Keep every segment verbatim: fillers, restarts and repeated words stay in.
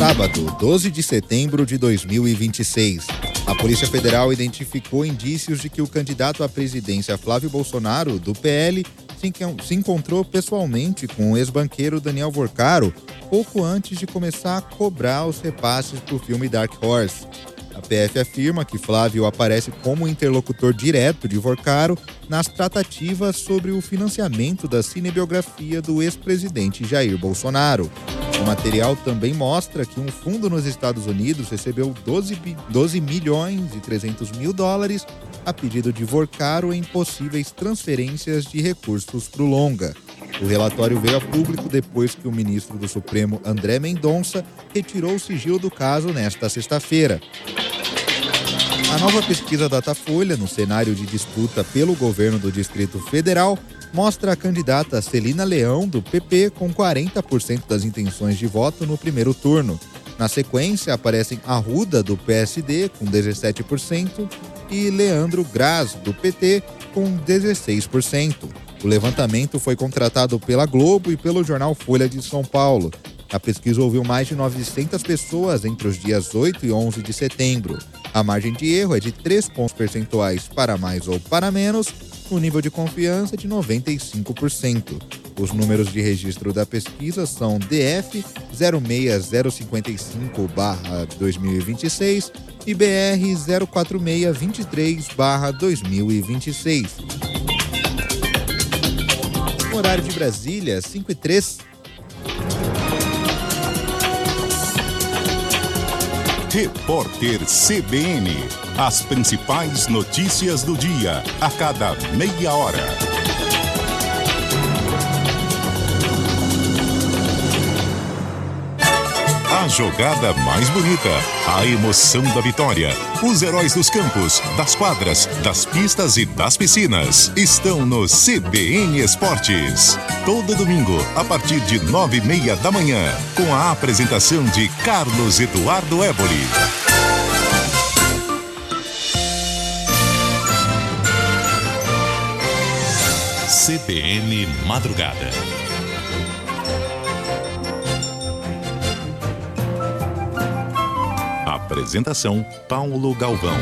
Sábado, doze de setembro de dois mil e vinte e seis. A Polícia Federal identificou indícios de que o candidato à presidência Flávio Bolsonaro, do P L, se encontrou pessoalmente com o ex-banqueiro Daniel Vorcaro pouco antes de começar a cobrar os repasses para o filme Dark Horse. A P F afirma que Flávio aparece como interlocutor direto de Vorcaro nas tratativas sobre o financiamento da cinebiografia do ex-presidente Jair Bolsonaro. O material também mostra que um fundo nos Estados Unidos recebeu doze milhões e trezentos mil dólares a pedido de Vorcaro em possíveis transferências de recursos para o longa. O relatório veio a público depois que o ministro do Supremo, André Mendonça, retirou o sigilo do caso nesta sexta-feira. A nova pesquisa Datafolha, no cenário de disputa pelo governo do Distrito Federal, mostra a candidata Celina Leão, do P P, com quarenta por cento das intenções de voto no primeiro turno. Na sequência, aparecem Arruda, do P S D, com dezessete por cento, e Leandro Graz, do P T, com dezesseis por cento. O levantamento foi contratado pela Globo e pelo jornal Folha de São Paulo. A pesquisa ouviu mais de novecentas pessoas entre os dias oito e onze de setembro. A margem de erro é de três pontos percentuais para mais ou para menos, o nível de confiança é de noventa e cinco por cento. Os números de registro da pesquisa são D F zero seis zero cinco cinco barra dois mil e vinte e seis e B R zero quatro seis dois três barra dois mil e vinte e seis. Horário de Brasília, cinco e três. Repórter C B N. As principais notícias do dia, a cada meia hora. A jogada mais bonita, a emoção da vitória. Os heróis dos campos, das quadras, das pistas e das piscinas estão no C B N Esportes. Todo domingo, a partir de nove e meia da manhã, com a apresentação de Carlos Eduardo Éboli. C B N Madrugada. Apresentação Paulo Galvão.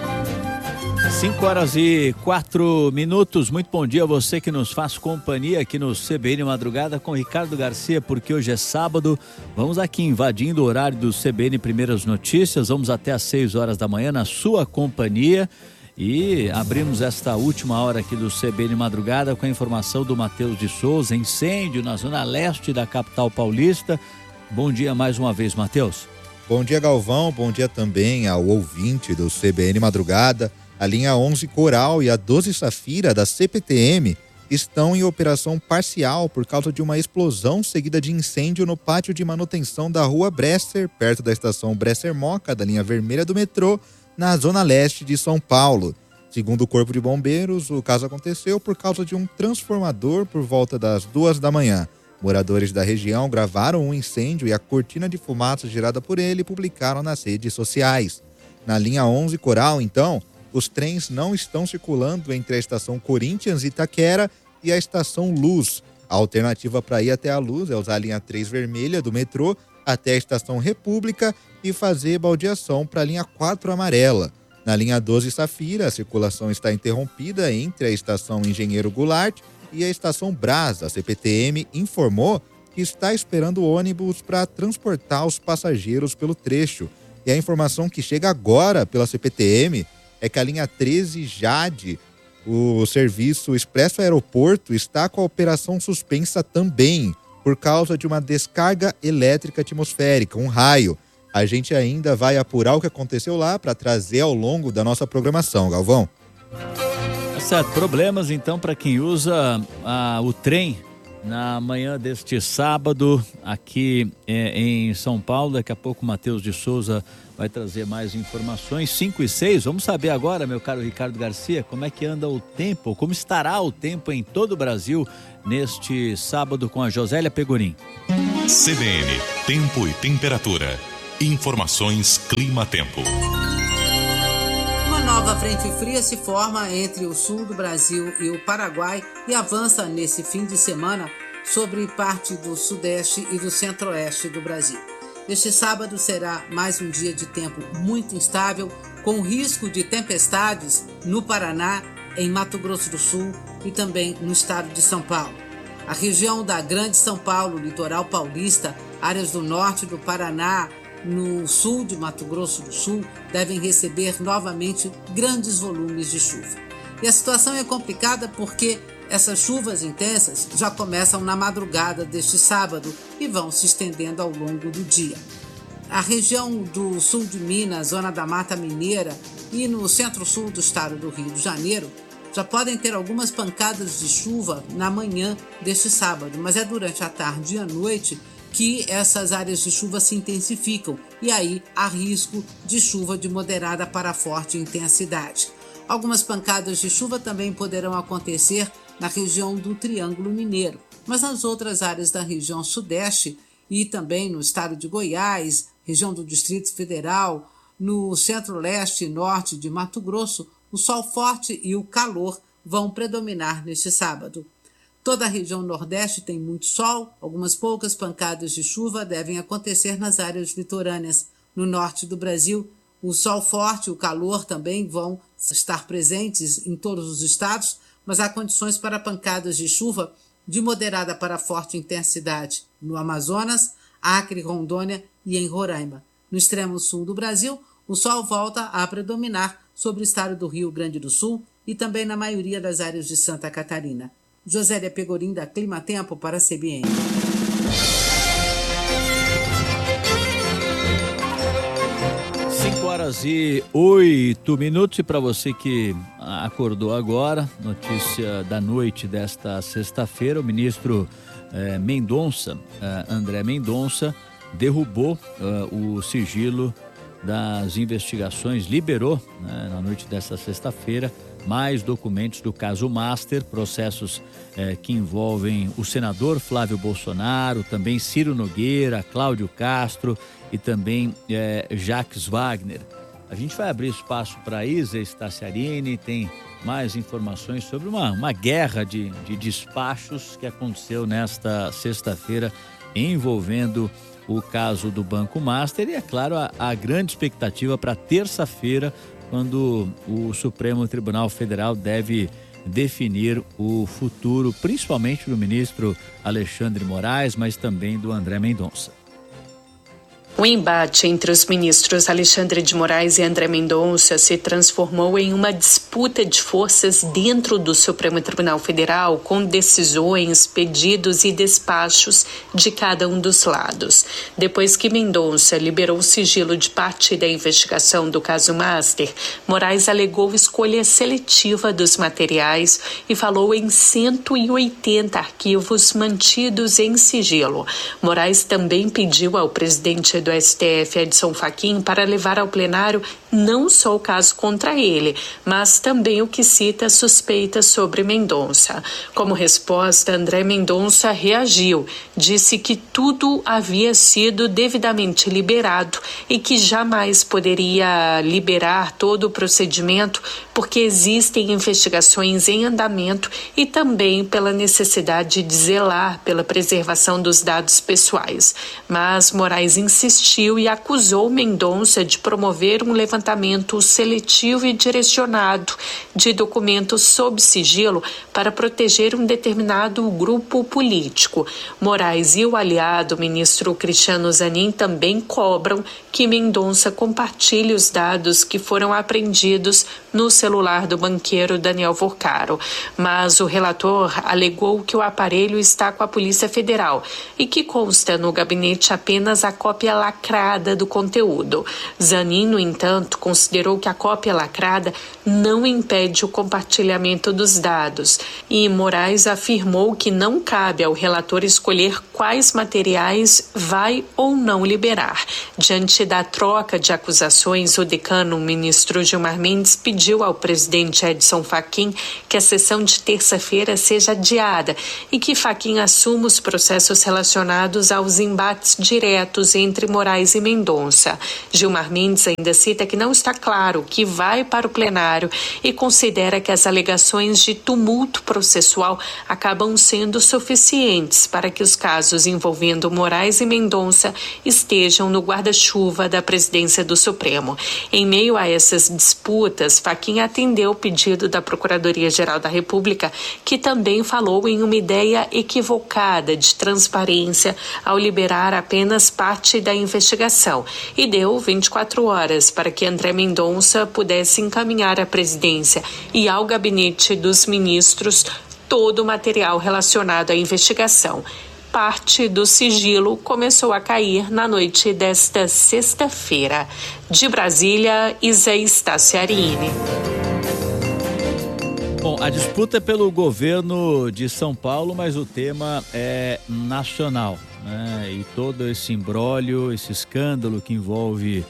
cinco horas e quatro minutos. Muito bom dia a você que nos faz companhia aqui no C B N Madrugada com Ricardo Garcia, porque hoje é sábado. Vamos aqui invadindo o horário do C B N Primeiras Notícias. Vamos até às seis horas da manhã na sua companhia. E abrimos esta última hora aqui do C B N Madrugada com a informação do Matheus de Souza. Incêndio na zona leste da capital paulista. Bom dia mais uma vez, Matheus. Bom dia, Galvão. Bom dia também ao ouvinte do C B N Madrugada. A linha onze Coral e a doze Safira da C P T M estão em operação parcial por causa de uma explosão seguida de incêndio no pátio de manutenção da Rua Bresser, perto da estação Bresser Moca, da linha vermelha do metrô, na zona leste de São Paulo. Segundo o Corpo de Bombeiros, o caso aconteceu por causa de um transformador por volta das duas da manhã. Moradores da região gravaram um incêndio e a cortina de fumaça gerada por ele publicaram nas redes sociais. Na linha onze Coral, então, os trens não estão circulando entre a estação Corinthians e Itaquera e a estação Luz. A alternativa para ir até a Luz é usar a linha três vermelha do metrô até a estação República e fazer baldeação para a linha quatro amarela. Na linha doze Safira, a circulação está interrompida entre a estação Engenheiro Goulart e a estação Brás. A C P T M informou que está esperando ônibus para transportar os passageiros pelo trecho. E a informação que chega agora pela C P T M é que a linha treze Jade, o serviço Expresso Aeroporto, está com a operação suspensa também, por causa de uma descarga elétrica atmosférica, um raio. A gente ainda vai apurar o que aconteceu lá para trazer ao longo da nossa programação, Galvão. Certo, problemas então para quem usa ah, o trem na manhã deste sábado aqui é, em São Paulo. Daqui a pouco o Matheus de Souza vai trazer mais informações. cinco e seis, vamos saber agora, meu caro Ricardo Garcia, como é que anda o tempo, como estará o tempo em todo o Brasil neste sábado com a Josélia Pegorim. C B N, tempo e temperatura. Informações Clima-Tempo. Uma nova frente fria se forma entre o sul do Brasil e o Paraguai e avança nesse fim de semana sobre parte do sudeste e do centro-oeste do Brasil. Este sábado será mais um dia de tempo muito instável, com risco de tempestades no Paraná, em Mato Grosso do Sul e também no estado de São Paulo. A região da Grande São Paulo, litoral paulista, áreas do norte do Paraná, no sul de Mato Grosso do Sul, devem receber novamente grandes volumes de chuva. E a situação é complicada porque essas chuvas intensas já começam na madrugada deste sábado e vão se estendendo ao longo do dia. A região do sul de Minas, zona da Mata Mineira e no centro-sul do estado do Rio de Janeiro já podem ter algumas pancadas de chuva na manhã deste sábado, mas é durante a tarde e a noite que essas áreas de chuva se intensificam e aí há risco de chuva de moderada para forte intensidade. Algumas pancadas de chuva também poderão acontecer na região do Triângulo Mineiro, mas nas outras áreas da região sudeste e também no estado de Goiás, região do Distrito Federal, no centro-leste e norte de Mato Grosso, o sol forte e o calor vão predominar neste sábado. Toda a região nordeste tem muito sol, algumas poucas pancadas de chuva devem acontecer nas áreas litorâneas. No norte do Brasil, o sol forte e o calor também vão estar presentes em todos os estados, mas há condições para pancadas de chuva de moderada para forte intensidade no Amazonas, Acre, Rondônia e em Roraima. No extremo sul do Brasil, o sol volta a predominar sobre o estado do Rio Grande do Sul e também na maioria das áreas de Santa Catarina. Josélia Pegorim, da Clima Tempo, para a C B N. cinco horas e oito minutos, e para você que acordou agora, notícia da noite desta sexta-feira, o ministro eh, Mendonça, eh, André Mendonça, derrubou eh, o sigilo das investigações, liberou né, na noite desta sexta-feira mais documentos do caso Master, processos eh, que envolvem o senador Flávio Bolsonaro, também Ciro Nogueira, Cláudio Castro e também eh, Jacques Wagner. A gente vai abrir espaço para a Isa Staciarini, tem mais informações sobre uma, uma guerra de, de despachos que aconteceu nesta sexta-feira envolvendo o caso do Banco Master e, é claro, a, a grande expectativa para terça-feira, quando o Supremo Tribunal Federal deve definir o futuro, principalmente do ministro Alexandre Moraes, mas também do André Mendonça. O embate entre os ministros Alexandre de Moraes e André Mendonça se transformou em uma disputa de forças dentro do Supremo Tribunal Federal, com decisões, pedidos e despachos de cada um dos lados. Depois que Mendonça liberou o sigilo de parte da investigação do caso Master, Moraes alegou escolha seletiva dos materiais e falou em cento e oitenta arquivos mantidos em sigilo. Moraes também pediu ao presidente do S T F, Edson Fachin, para levar ao plenário não só o caso contra ele, mas também o que cita suspeitas sobre Mendonça. Como resposta, André Mendonça reagiu, disse que tudo havia sido devidamente liberado e que jamais poderia liberar todo o procedimento porque existem investigações em andamento e também pela necessidade de zelar pela preservação dos dados pessoais. Mas Moraes insistiu e acusou Mendonça de promover um levantamento seletivo e direcionado de documentos sob sigilo para proteger um determinado grupo político. Moraes e o aliado, o ministro Cristiano Zanin, também cobram que Mendonça compartilhe os dados que foram apreendidos no celular do banqueiro Daniel Vorcaro. Mas o relator alegou que o aparelho está com a Polícia Federal e que consta no gabinete apenas a cópia lacrada do conteúdo. Zanin, no entanto, considerou que a cópia lacrada não impede o compartilhamento dos dados e Moraes afirmou que não cabe ao relator escolher quais materiais vai ou não liberar. Diante da troca de acusações, o decano, o ministro Gilmar Mendes, pediu pediu ao presidente Edson Fachin que a sessão de terça-feira seja adiada e que Fachin assuma os processos relacionados aos embates diretos entre Moraes e Mendonça. Gilmar Mendes ainda cita que não está claro que vai para o plenário e considera que as alegações de tumulto processual acabam sendo suficientes para que os casos envolvendo Moraes e Mendonça estejam no guarda-chuva da presidência do Supremo. Em meio a essas disputas, Fachin atendeu o pedido da Procuradoria-Geral da República, que também falou em uma ideia equivocada de transparência ao liberar apenas parte da investigação e deu vinte e quatro horas para que André Mendonça pudesse encaminhar à presidência e ao gabinete dos ministros todo o material relacionado à investigação. Parte do sigilo começou a cair na noite desta sexta-feira. De Brasília, Isaías Tassiarini. Bom, a disputa é pelo governo de São Paulo, mas o tema é nacional, né? E todo esse imbróglio, esse escândalo que envolve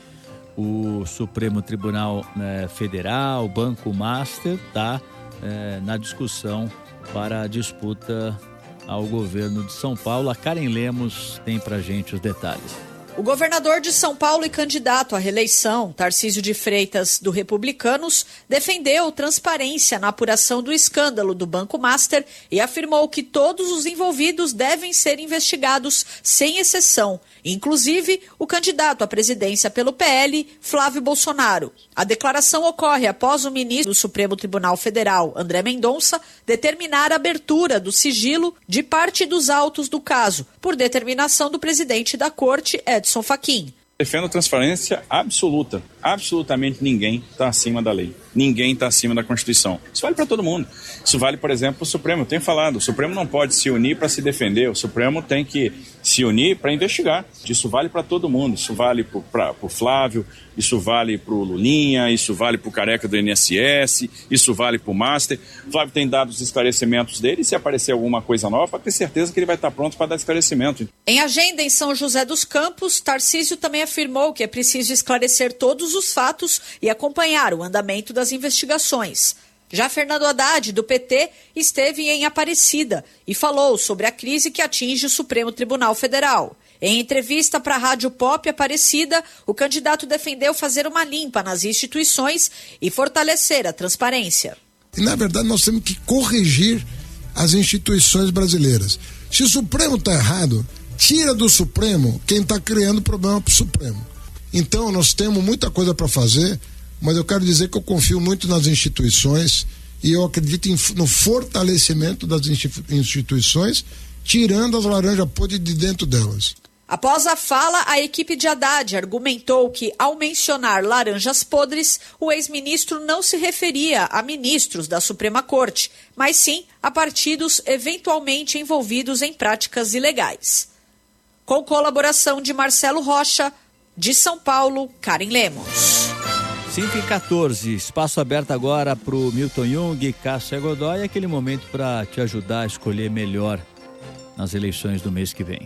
o Supremo Tribunal, né, Federal, o Banco Master, tá é, na discussão para a disputa ao governo de São Paulo. A Karen Lemos tem pra gente os detalhes. O governador de São Paulo e candidato à reeleição, Tarcísio de Freitas, do Republicanos, defendeu transparência na apuração do escândalo do Banco Master e afirmou que todos os envolvidos devem ser investigados sem exceção, inclusive o candidato à presidência pelo P L, Flávio Bolsonaro. A declaração ocorre após o ministro do Supremo Tribunal Federal, André Mendonça, determinar a abertura do sigilo de parte dos autos do caso, por determinação do presidente da Corte, Edson Fachin. Defendo a transparência absoluta. Absolutamente ninguém está acima da lei. Ninguém está acima da Constituição. Isso vale para todo mundo. Isso vale, por exemplo, para o Supremo. Eu tenho falado, o Supremo não pode se unir para se defender. O Supremo tem que se unir para investigar. Isso vale para todo mundo. Isso vale para o Flávio, isso vale para o Lulinha, isso vale para o Careca do I N S S, isso vale para o Master. O Flávio tem dado os esclarecimentos dele. Se aparecer alguma coisa nova, pode ter certeza que ele vai estar pronto para dar esclarecimento. Em agenda em São José dos Campos, Tarcísio também afirmou que é preciso esclarecer todos os fatos e acompanhar o andamento das investigações. Já Fernando Haddad, do P T, esteve em Aparecida e falou sobre a crise que atinge o Supremo Tribunal Federal. Em entrevista para a Rádio Pop Aparecida, o candidato defendeu fazer uma limpa nas instituições e fortalecer a transparência. E, na verdade, nós temos que corrigir as instituições brasileiras. Se o Supremo está errado, tira do Supremo quem está criando problema para o Supremo. Então, nós temos muita coisa para fazer, mas eu quero dizer que eu confio muito nas instituições e eu acredito em, no fortalecimento das instituições, tirando as laranjas podres de dentro delas. Após a fala, a equipe de Haddad argumentou que, ao mencionar laranjas podres, o ex-ministro não se referia a ministros da Suprema Corte, mas sim a partidos eventualmente envolvidos em práticas ilegais. Com colaboração de Marcelo Rocha, de São Paulo, Karen Lemos. cinco e quatorze, espaço aberto agora para o Milton Jung e Cássia Godoy, aquele momento para te ajudar a escolher melhor nas eleições do mês que vem.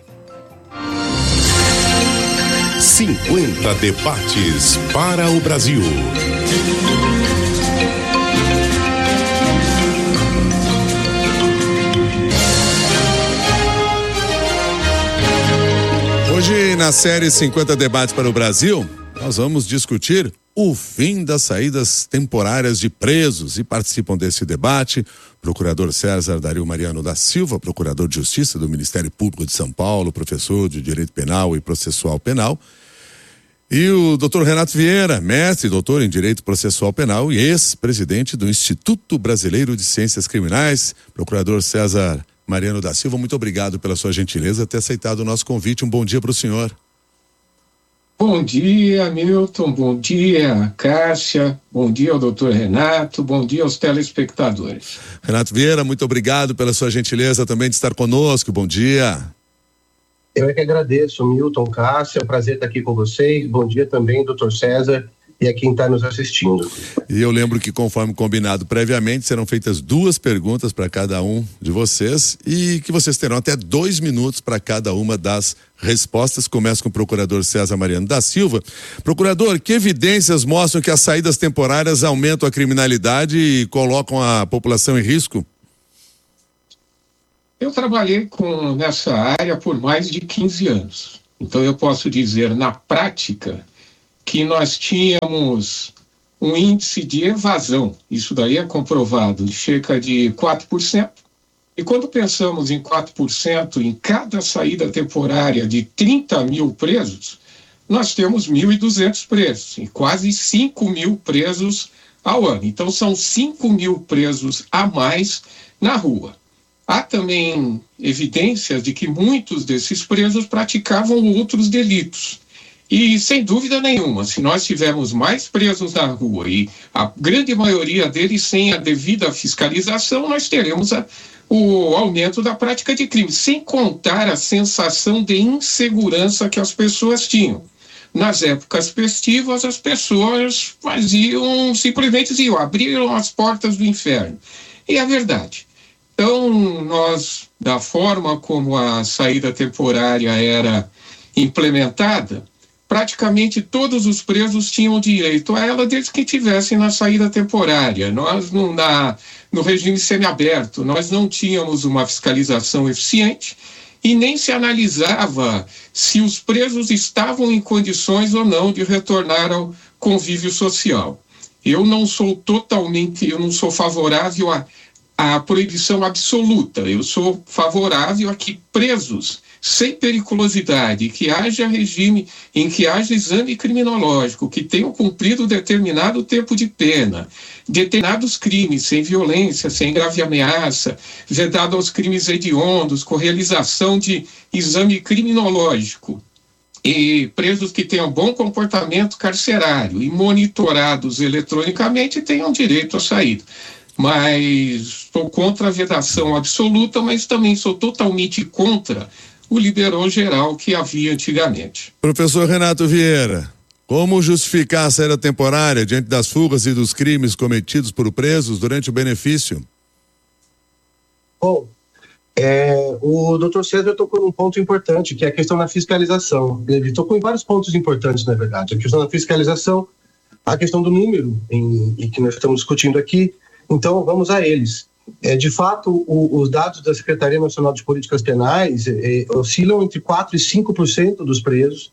cinquenta debates para o Brasil. Hoje, na série cinquenta debates para o Brasil, nós vamos discutir o fim das saídas temporárias de presos, e participam desse debate procurador César Dario Mariano da Silva, procurador de Justiça do Ministério Público de São Paulo, professor de Direito Penal e Processual Penal, e o doutor Renato Vieira, mestre e doutor em Direito Processual Penal e ex-presidente do Instituto Brasileiro de Ciências Criminais. Procurador César Mariano da Silva, muito obrigado pela sua gentileza ter aceitado o nosso convite. Um bom dia para o senhor. Bom dia, Milton, bom dia, Cássia, bom dia ao doutor Renato, bom dia aos telespectadores. Renato Vieira, muito obrigado pela sua gentileza também de estar conosco, bom dia. Eu é que agradeço, Milton, Cássia, é um prazer estar aqui com vocês, bom dia também, doutor César, e a quem está nos assistindo. E eu lembro que, conforme combinado previamente, serão feitas duas perguntas para cada um de vocês e que vocês terão até dois minutos para cada uma das respostas. Começa com o procurador César Mariano da Silva. Procurador, que evidências mostram que as saídas temporárias aumentam a criminalidade e colocam a população em risco? Eu trabalhei com, nessa área por mais de quinze anos. Então eu posso dizer, na prática, que nós tínhamos um índice de evasão, isso daí é comprovado, de cerca de quatro por cento. E quando pensamos em quatro por cento em cada saída temporária de trinta mil presos, nós temos mil e duzentos presos, e quase cinco mil presos ao ano. Então são cinco mil presos a mais na rua. Há também evidências de que muitos desses presos praticavam outros delitos. E, sem dúvida nenhuma, se nós tivermos mais presos na rua e a grande maioria deles sem a devida fiscalização, nós teremos a, o aumento da prática de crime, sem contar a sensação de insegurança que as pessoas tinham. Nas épocas festivas, as pessoas faziam, simplesmente diziam, abriram as portas do inferno. E é verdade. Então, nós, da forma como a saída temporária era implementada, praticamente todos os presos tinham direito a ela desde que tivessem na saída temporária. Nós, no, na, no regime semiaberto, nós não tínhamos uma fiscalização eficiente e nem se analisava se os presos estavam em condições ou não de retornar ao convívio social. Eu não sou totalmente, eu não sou favorável a a proibição absoluta. Eu sou favorável a que presos sem periculosidade, que haja regime, em que haja exame criminológico, que tenham cumprido determinado tempo de pena, determinados crimes sem violência, sem grave ameaça, vedado aos crimes hediondos, com realização de exame criminológico, e presos que tenham bom comportamento carcerário e monitorados eletronicamente tenham direito à saída. Mas estou contra a vedação absoluta, mas também sou totalmente contra o liberou geral que havia antigamente. Professor Renato Vieira, como justificar a saída temporária diante das fugas e dos crimes cometidos por presos durante o benefício? Bom, é, o doutor César tocou num ponto importante, que é a questão da fiscalização. Ele tocou em vários pontos importantes, na verdade. A questão da fiscalização, a questão do número em, em que nós estamos discutindo aqui. Então, vamos a eles. É, de fato, o, os dados da Secretaria Nacional de Políticas Penais é, oscilam entre quatro por cento e cinco por cento dos presos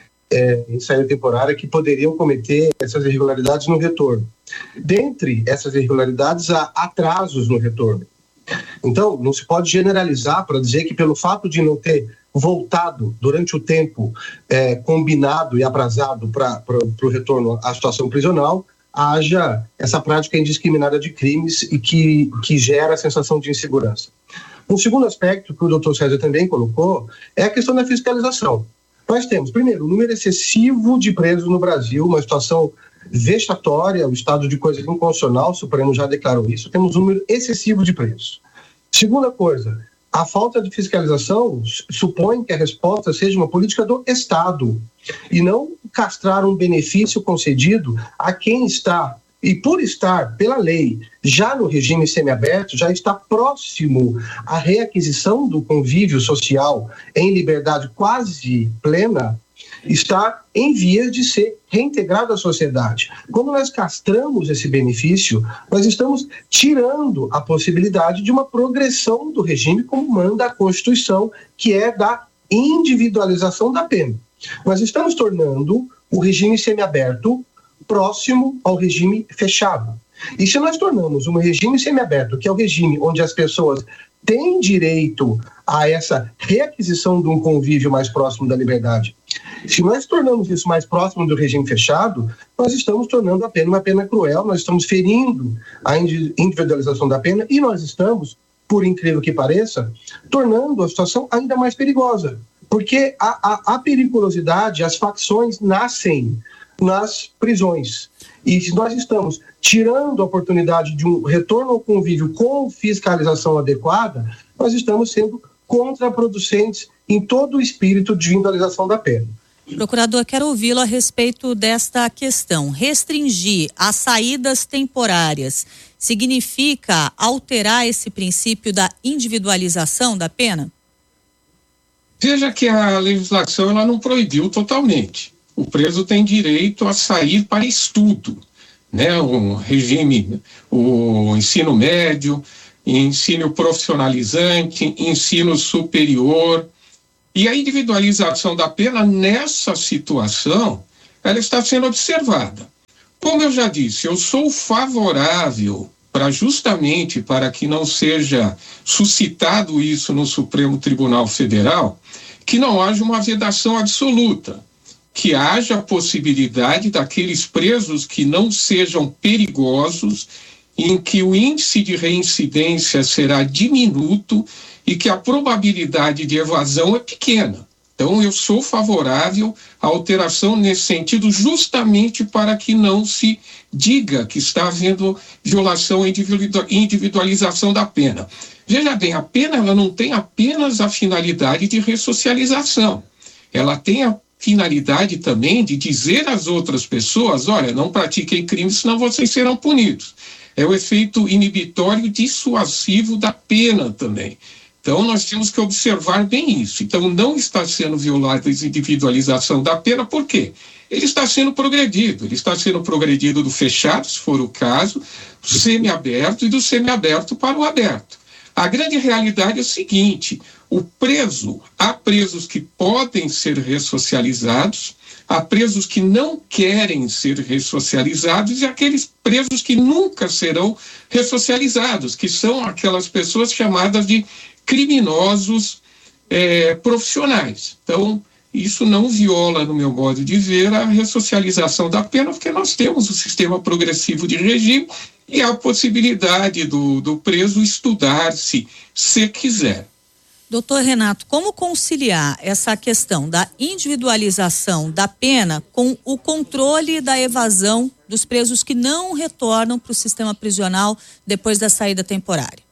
é, em saída temporária que poderiam cometer essas irregularidades no retorno. Dentre essas irregularidades, há atrasos no retorno. Então, não se pode generalizar para dizer que pelo fato de não ter voltado durante o tempo é, combinado e aprazado para o retorno à situação prisional, haja essa prática indiscriminada de crimes e que, que gera a sensação de insegurança. Um segundo aspecto que o doutor César também colocou é a questão da fiscalização. Nós temos, primeiro, um número excessivo de presos no Brasil, uma situação vexatória, o estado de coisa inconstitucional, o Supremo já declarou isso, temos um número excessivo de presos. Segunda coisa, a falta de fiscalização supõe que a resposta seja uma política do Estado e não castrar um benefício concedido a quem está, e por estar, pela lei, já no regime semiaberto, já está próximo à reaquisição do convívio social em liberdade quase plena, está em vias de ser reintegrado à sociedade. Quando nós castramos esse benefício, nós estamos tirando a possibilidade de uma progressão do regime como manda a Constituição, que é da individualização da pena. Nós estamos tornando o regime semiaberto próximo ao regime fechado. E se nós tornamos um regime semiaberto, que é o regime onde as pessoas têm direito a essa reaquisição de um convívio mais próximo da liberdade, se nós tornamos isso mais próximo do regime fechado, nós estamos tornando a pena uma pena cruel, nós estamos ferindo a individualização da pena e nós estamos, por incrível que pareça, tornando a situação ainda mais perigosa. Porque a, a, a periculosidade, as facções nascem nas prisões. E se nós estamos tirando a oportunidade de um retorno ao convívio com fiscalização adequada, nós estamos sendo contraproducentes em todo o espírito de individualização da pena. Procurador, quero ouvi-lo a respeito desta questão. Restringir as saídas temporárias significa alterar esse princípio da individualização da pena? Veja que a legislação ela não proibiu totalmente. O preso tem direito a sair para estudo, né? O regime, o ensino médio, ensino profissionalizante, ensino superior. E a individualização da pena nessa situação, ela está sendo observada. Como eu já disse, eu sou favorável para justamente para que não seja suscitado isso no Supremo Tribunal Federal, que não haja uma vedação absoluta, que haja a possibilidade daqueles presos que não sejam perigosos, em que o índice de reincidência será diminuto e que a probabilidade de evasão é pequena. Então, eu sou favorável à alteração nesse sentido, justamente para que não se diga que está havendo violação e individualização da pena. Veja bem, a pena ela não tem apenas a finalidade de ressocialização. Ela tem a finalidade também de dizer às outras pessoas, olha, não pratiquem crimes, senão vocês serão punidos. É o efeito inibitório dissuasivo da pena também. Então, nós temos que observar bem isso. Então, não está sendo violada a individualização da pena, por quê? Ele está sendo progredido. Ele está sendo progredido do fechado, se for o caso, do semiaberto e do semiaberto para o aberto. A grande realidade é o seguinte, o preso, há presos que podem ser ressocializados, há presos que não querem ser ressocializados e aqueles presos que nunca serão ressocializados, que são aquelas pessoas chamadas de criminosos é, profissionais. Então, isso não viola, no meu modo de ver, a ressocialização da pena, porque nós temos o sistema progressivo de regime e a possibilidade do, do preso estudar-se, se quiser. Doutor Renato, como conciliar essa questão da individualização da pena com o controle da evasão dos presos que não retornam para o sistema prisional depois da saída temporária?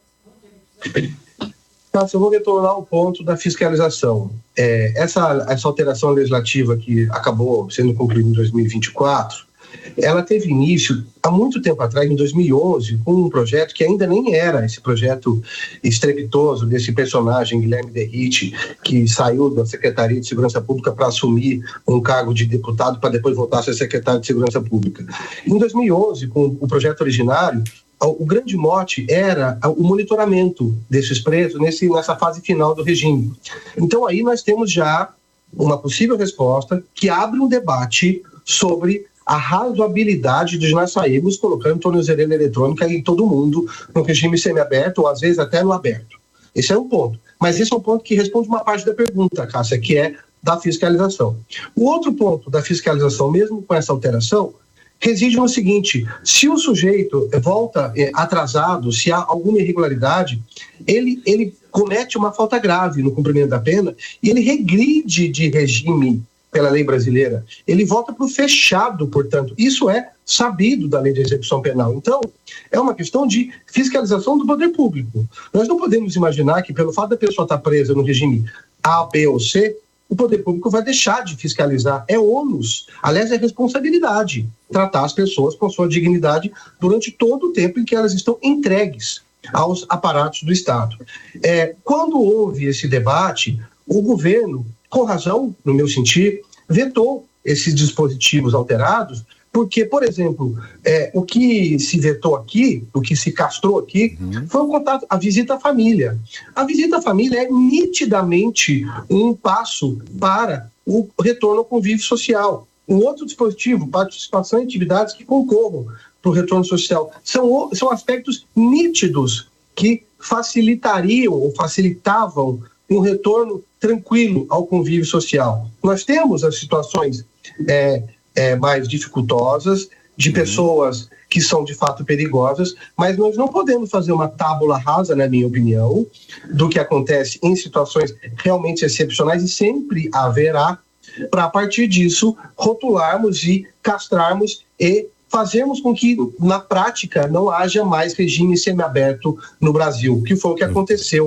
Cássio, eu vou retornar ao ponto da fiscalização. É, essa, essa alteração legislativa que acabou sendo concluída em dois mil e vinte e quatro, ela teve início há muito tempo atrás, em dois mil e onze, com um projeto que ainda nem era esse projeto estrepitoso desse personagem, Guilherme Derrite, que saiu da Secretaria de Segurança Pública para assumir um cargo de deputado para depois voltar a ser secretário de Segurança Pública. Em dois mil e onze, com o projeto originário, o grande mote era o monitoramento desses presos nesse, nessa fase final do regime. Então aí nós temos já uma possível resposta que abre um debate sobre a razoabilidade de nós sairmos colocando tornozeleira eletrônica em todo mundo no regime semiaberto ou às vezes até no aberto. Esse é um ponto. Mas esse é um ponto que responde uma parte da pergunta, Cássia, que é da fiscalização. O outro ponto da fiscalização, mesmo com essa alteração, reside no seguinte: se o sujeito volta é, atrasado, se há alguma irregularidade, ele, ele comete uma falta grave no cumprimento da pena e ele regride de regime pela lei brasileira. Ele volta para o fechado, portanto. Isso é sabido da lei de execução penal. Então, é uma questão de fiscalização do poder público. Nós não podemos imaginar que, pelo fato da pessoa estar presa no regime A, B ou C, o poder público vai deixar de fiscalizar. É ônus. Aliás, é responsabilidade tratar as pessoas com sua dignidade durante todo o tempo em que elas estão entregues aos aparatos do Estado. É, quando houve esse debate, o governo, com razão, no meu sentir, vetou esses dispositivos alterados, porque, por exemplo, é, o que se vetou aqui, o que se castrou aqui, uhum. foi o contato, a visita à família. A visita à família é nitidamente um passo para o retorno ao convívio social. Um outro dispositivo, participação em atividades que concorram para o retorno social. São, são aspectos nítidos que facilitariam ou facilitavam um retorno tranquilo ao convívio social. Nós temos as situações é, é, mais dificultosas, de uhum. pessoas que são de fato perigosas, mas nós não podemos fazer uma tábula rasa, na minha opinião, do que acontece em situações realmente excepcionais, e sempre haverá, para a partir disso rotularmos e castrarmos e fazermos com que, na prática, não haja mais regime semiaberto no Brasil, que foi o que aconteceu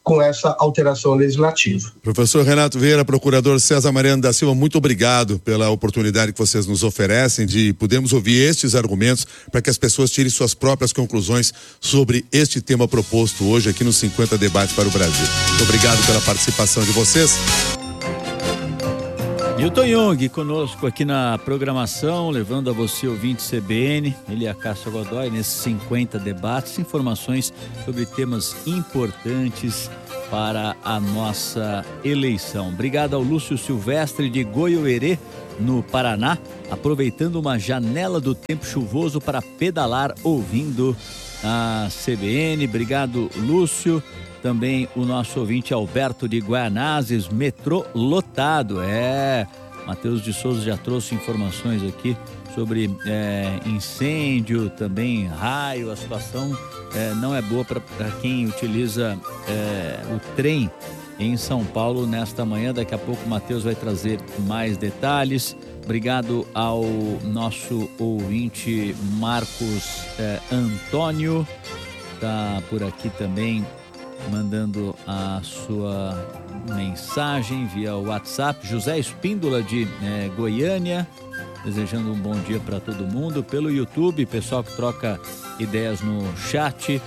com essa alteração legislativa. Professor Renato Vieira, procurador César Mariano da Silva, muito obrigado pela oportunidade que vocês nos oferecem de podermos ouvir estes argumentos para que as pessoas tirem suas próprias conclusões sobre este tema proposto hoje aqui no cinquenta Debates para o Brasil. Muito obrigado pela participação de vocês. Milton Jung conosco aqui na programação, levando a você, ouvinte C B N, ele e a Cássia Godoy, nesses cinquenta debates, informações sobre temas importantes para a nossa eleição. Obrigado ao Lúcio Silvestre de Goiôerê, no Paraná, aproveitando uma janela do tempo chuvoso para pedalar ouvindo a C B N. Obrigado, Lúcio. Também o nosso ouvinte Alberto de Guaianazes, metrô lotado. É, Matheus de Souza já trouxe informações aqui sobre é, incêndio, também raio. A situação é, não é boa para quem utiliza é, o trem em São Paulo nesta manhã. Daqui a pouco o Matheus vai trazer mais detalhes. Obrigado ao nosso ouvinte Marcos é, Antônio, tá por aqui também, mandando a sua mensagem via WhatsApp. José Espíndola de eh, Goiânia, desejando um bom dia para todo mundo. Pelo YouTube, pessoal que troca ideias no chat,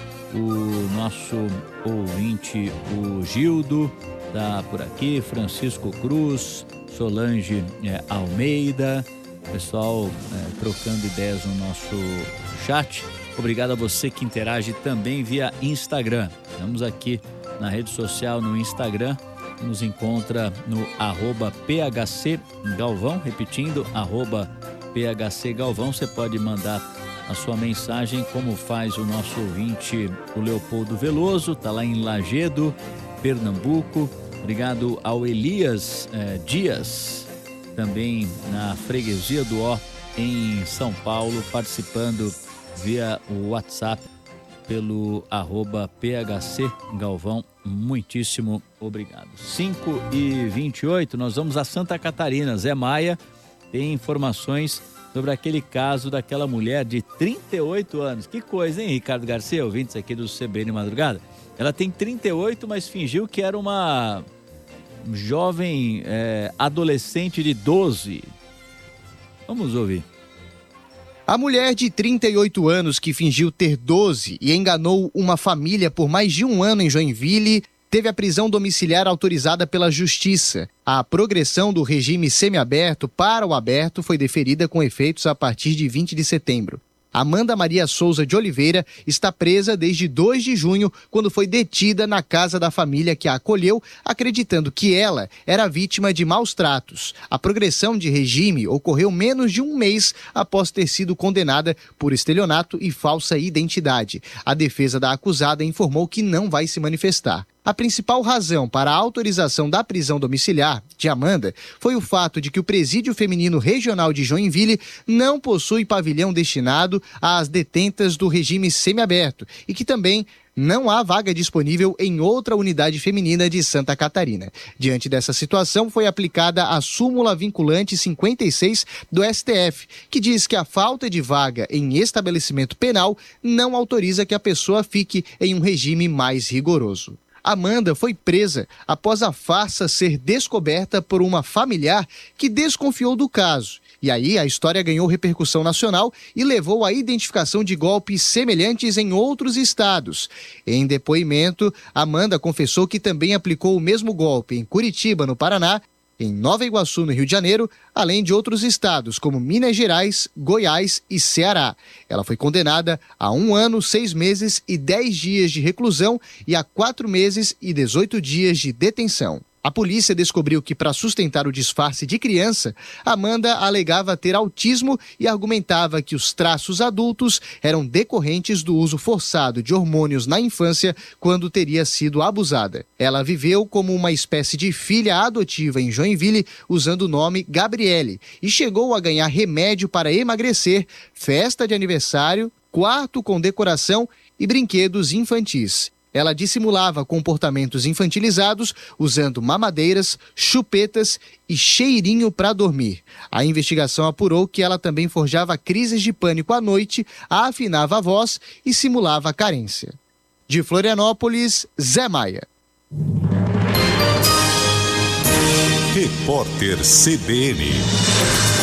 o nosso ouvinte, o Gildo, tá por aqui, Francisco Cruz, Solange eh, Almeida, pessoal eh, trocando ideias no nosso chat. Obrigado a você que interage também via Instagram. Estamos aqui na rede social, no Instagram. Nos encontra no arroba P H C Galvão, repetindo, arroba P H C Galvão. Você pode mandar a sua mensagem, como faz o nosso ouvinte, o Leopoldo Veloso, está lá em Lagedo, Pernambuco. Obrigado ao Elias eh, Dias, também na Freguesia do Ó, em São Paulo, participando via o WhatsApp pelo arroba P H C Galvão. Muitíssimo obrigado. cinco e vinte e oito, nós vamos a Santa Catarina. Zé Maia tem informações sobre aquele caso daquela mulher de trinta e oito anos. Que coisa, hein, Ricardo Garcia, ouvintes aqui do C B N Madrugada? Ela tem trinta e oito, mas fingiu que era uma jovem é, adolescente de doze. Vamos ouvir. A mulher de trinta e oito anos que fingiu ter doze e enganou uma família por mais de um ano em Joinville teve a prisão domiciliar autorizada pela Justiça. A progressão do regime semiaberto para o aberto foi deferida com efeitos a partir de vinte de setembro. Amanda Maria Souza de Oliveira está presa desde dois de junho, quando foi detida na casa da família que a acolheu, acreditando que ela era vítima de maus tratos. A progressão de regime ocorreu menos de um mês após ter sido condenada por estelionato e falsa identidade. A defesa da acusada informou que não vai se manifestar. A principal razão para a autorização da prisão domiciliar de Amanda foi o fato de que o Presídio Feminino Regional de Joinville não possui pavilhão destinado às detentas do regime semiaberto e que também não há vaga disponível em outra unidade feminina de Santa Catarina. Diante dessa situação, foi aplicada a súmula vinculante cinquenta e seis do S T F, que diz que a falta de vaga em estabelecimento penal não autoriza que a pessoa fique em um regime mais rigoroso. Amanda foi presa após a farsa ser descoberta por uma familiar que desconfiou do caso. E aí a história ganhou repercussão nacional e levou à identificação de golpes semelhantes em outros estados. Em depoimento, Amanda confessou que também aplicou o mesmo golpe em Curitiba, no Paraná, em Nova Iguaçu, no Rio de Janeiro, além de outros estados como Minas Gerais, Goiás e Ceará. Ela foi condenada a um ano, seis meses e dez dias de reclusão e a quatro meses e dezoito dias de detenção. A polícia descobriu que, para sustentar o disfarce de criança, Amanda alegava ter autismo e argumentava que os traços adultos eram decorrentes do uso forçado de hormônios na infância, quando teria sido abusada. Ela viveu como uma espécie de filha adotiva em Joinville, usando o nome Gabriele, e chegou a ganhar remédio para emagrecer, festa de aniversário, quarto com decoração e brinquedos infantis. Ela dissimulava comportamentos infantilizados usando mamadeiras, chupetas e cheirinho para dormir. A investigação apurou que ela também forjava crises de pânico à noite, afinava a voz e simulava carência. De Florianópolis, Zé Maia. Repórter C B N.